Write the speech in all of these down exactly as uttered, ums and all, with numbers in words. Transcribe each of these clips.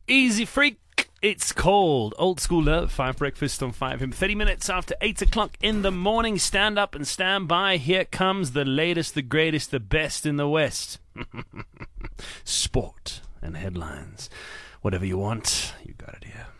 Easy Freak. It's called Old School Love. Five Breakfast on five him. thirty minutes after eight o'clock in the morning. Stand up and stand by. Here comes the latest, the greatest, the best in the West. Sport and headlines. Whatever you want, you got it here.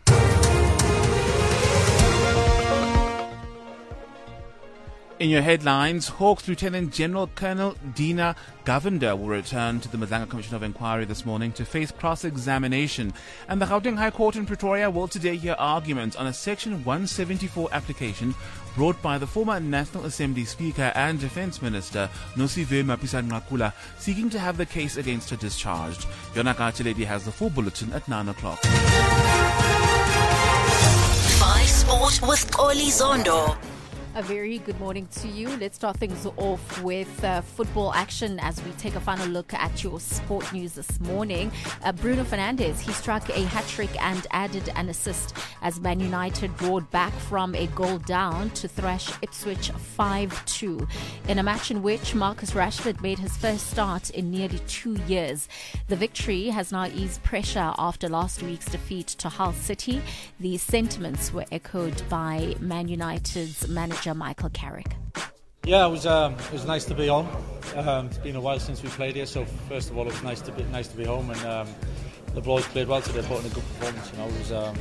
In your headlines, Hawks Lieutenant General Colonel Dina Govender will return to the Madlanga Commission of Inquiry this morning to face cross-examination. And the Gauteng High Court in Pretoria will today hear arguments on a Section one seventy-four application brought by the former National Assembly Speaker and Defence Minister Nosiviwe Mapisa-Nqakula, seeking to have the case against her discharged. Yona Lady has the full bulletin at nine o'clock. Five Sport with Oli Zondo. A very good morning to you. Let's start things off with uh, football action as we take a final look at your sport news this morning. Uh, Bruno Fernandes, he struck a hat-trick and added an assist as Man United roared back from a goal down to thrash Ipswich five two in a match in which Marcus Rashford made his first start in nearly two years. The victory has now eased pressure after last week's defeat to Hull City. The sentiments were echoed by Man United's manager Michael Carrick. Yeah, it was um, it was nice to be home. Um, it's been a while since we played here, so first of all, it was nice to be nice to be home, and um, the boys played well today, put in a good performance. You know, it was um,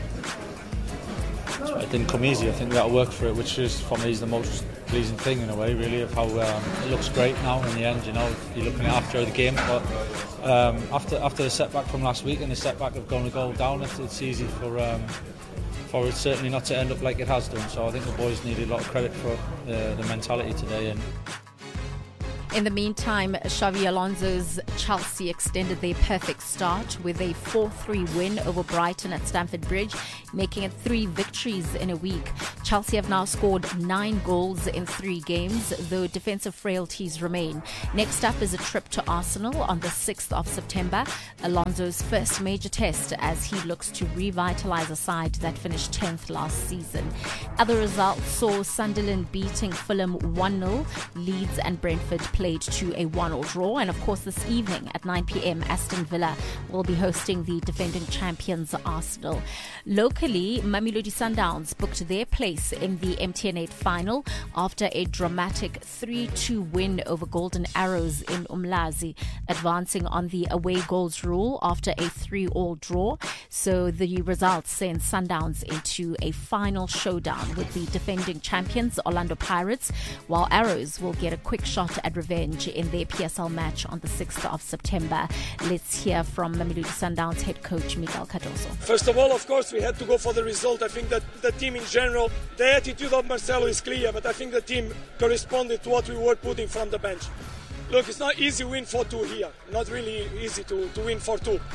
it didn't come easy. I think we had to work for it, which is for me is the most pleasing thing in a way, really, of how um, it looks great now in the end. You know, you're looking after the game, but um, after after the setback from last week and the setback of going a goal down, it's, it's easy for. Um, For it certainly not to end up like it has done. So I think the boys needed a lot of credit for the, the mentality today. And in the meantime, Xavi Alonso's Chelsea extended their perfect start with a four three win over Brighton at Stamford Bridge, making it three victories in a week. Chelsea have now scored nine goals in three games, though defensive frailties remain. Next up is a trip to Arsenal on the sixth of September, Alonso's first major test as he looks to revitalise a side that finished tenth last season. Other results saw Sunderland beating Fulham one nil, Leeds and Brentford played to a one all draw, and of course this evening at nine p.m. Aston Villa will be hosting the defending champions Arsenal. Locally, Mamelodi Sundowns booked their place in the M T N eight final after a dramatic three two win over Golden Arrows in Umlazi, advancing on the away goals rule after a three all draw. So the results send Sundowns into a final showdown with the defending champions Orlando Pirates, while Arrows will get a quick shot at revenge in their P S L match on the sixth of September. Let's hear from Mamelodi Sundowns head coach Miguel Cardoso. First of all, of course, we had to go for the result. I think that the team in general, the attitude of Marcelo is clear, but I think the team corresponded to what we were putting from the bench. Look, it's not easy to win four two here. Not really easy to, to win four two.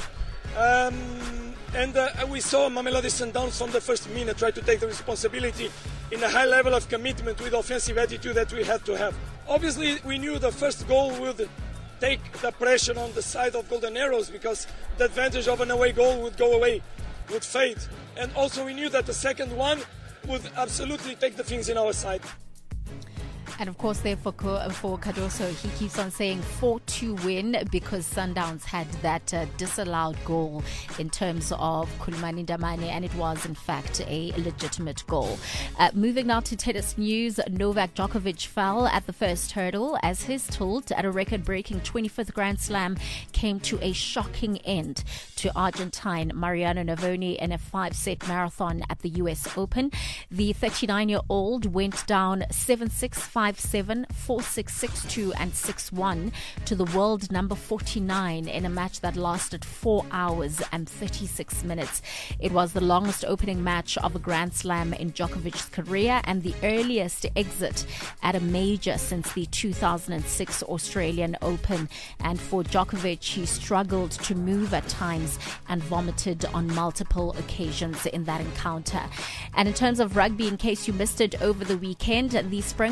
Um, and uh, we saw Mamelodi Sundowns from the first minute try to take the responsibility in a high level of commitment with offensive attitude that we had to have. Obviously, we knew the first goal would take the pressure on the side of Golden Arrows because the advantage of an away goal would go away, would fade. And also we knew that the second one would absolutely take the things in our side. And of course, there for, for Cardoso, he keeps on saying four two win because Sundowns had that uh, disallowed goal in terms of Khulumani Ndamane, and it was in fact a legitimate goal. Uh, moving now to tennis news, Novak Djokovic fell at the first hurdle as his tilt at a record-breaking twenty-fifth Grand Slam came to a shocking end to Argentine Mariano Navoni in a five-set marathon at the U S Open. The thirty-nine-year-old went down seven six, five seven, four six, six two and six one to the world number forty-nine in a match that lasted four hours and thirty-six minutes. It was the longest opening match of a Grand Slam in Djokovic's career and the earliest exit at a major since the two thousand six Australian Open. And for Djokovic, he struggled to move at times and vomited on multiple occasions in that encounter. And in terms of rugby, in case you missed it over the weekend, the Springboks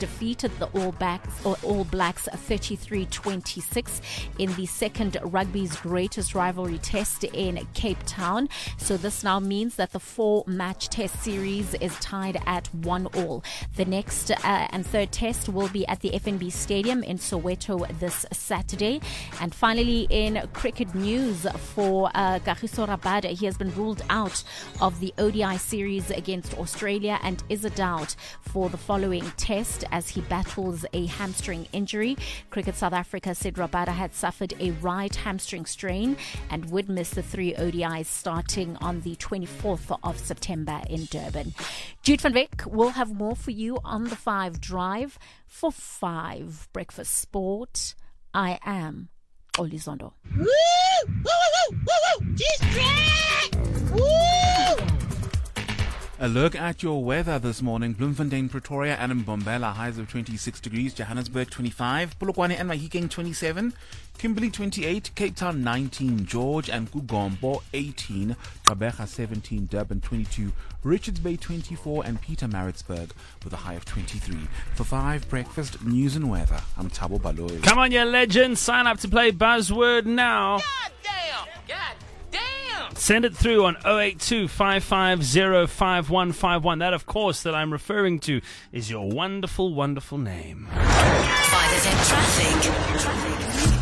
defeated the All Blacks, or All Blacks thirty-three twenty-six in the second rugby's greatest rivalry test in Cape Town. So this now means that the four-match test series is tied at one all. The next uh, and third test will be at the F N B Stadium in Soweto this Saturday. And finally, in cricket news for uh, Kagiso Rabada, he has been ruled out of the O D I series against Australia and is a doubt for the following test as he battles a hamstring injury. Cricket South Africa said Rabada had suffered a right hamstring strain and would miss the three O D Is starting on the twenty-fourth of September in Durban. Jude van Wyk will have more for you on the Five Drive. For Five Breakfast Sport, I am Oli Zondo. Woo! Woo! Woo! Woo! Woo! District! Woo! A look at your weather this morning. Bloemfontein, Pretoria, and Mbombela, highs of twenty-six degrees. Johannesburg, twenty-five. Polokwane and Mahikeng, twenty-seven. Kimberley, twenty-eight. Cape Town, nineteen. George and Kugombo, eighteen. Gqeberha, seventeen. Durban, twenty-two. Richards Bay, twenty-four. And Pietermaritzburg with a high of twenty-three. For Five Breakfast News and Weather, I'm Thabo Baloyi. Come on, you legends. Sign up to play Buzzword now. God damn! God damn! Send it through on oh eight two, five five zero, five one five one. That, of course, that I'm referring to is your wonderful, wonderful name. five F M traffic. Traffic.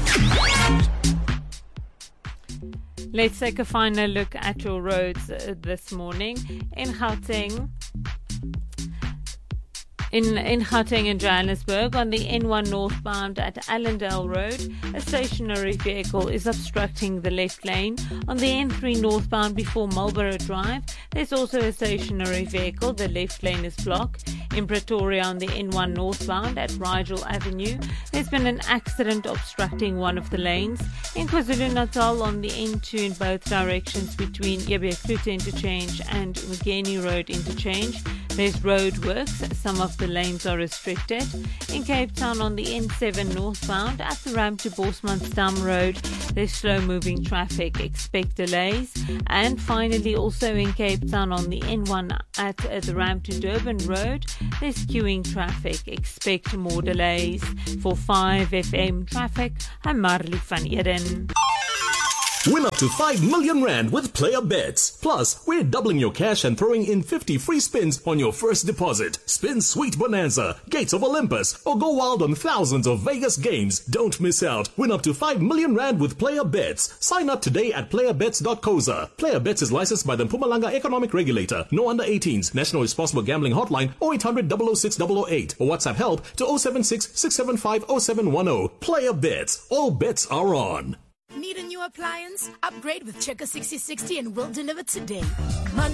Let's take a final look at your roads uh, this morning. In Gauteng, In, in Gauteng and Johannesburg, on the N one northbound at Allendale Road, a stationary vehicle is obstructing the left lane. On the N three northbound before Marlborough Drive, there's also a stationary vehicle. The left lane is blocked. In Pretoria, on the N one northbound at Rigel Avenue, there's been an accident obstructing one of the lanes. In KwaZulu-Natal, on the N two in both directions between Yabia-Klute Interchange and Mugeni Road Interchange, there's road works. Some of the lanes are restricted. In Cape Town, on the N seven northbound at the ramp to Bosmansdam Road, there's slow-moving traffic. Expect delays. And finally, also in Cape Town, on the N one at uh, the ramp to Durban Road, there's queuing traffic. Expect more delays. For Five F M Traffic, I'm Marley van Eden. Win up to five million rand with Player Bets. Plus, we're doubling your cash and throwing in fifty free spins on your first deposit. Spin Sweet Bonanza, Gates of Olympus, or go wild on thousands of Vegas games. Don't miss out. Win up to five million rand with Player Bets. Sign up today at player bets dot co za. Player Bets is licensed by the Mpumalanga Economic Regulator. No under eighteens. National Responsible Gambling Hotline oh eight hundred, double oh six, double oh eight or WhatsApp help to oh seven six, six seven five, oh seven one oh. Player Bets. All bets are on. Need a new appliance? Upgrade with Checker sixty sixty and we'll deliver today.